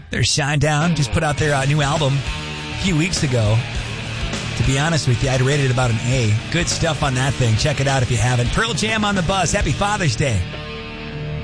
There's Shinedown. Just put out their new album a few weeks ago. To be honest with you, I'd rate it about an A. Good stuff on that thing. Check it out if you haven't. Pearl Jam on the Buzz. Happy Father's Day.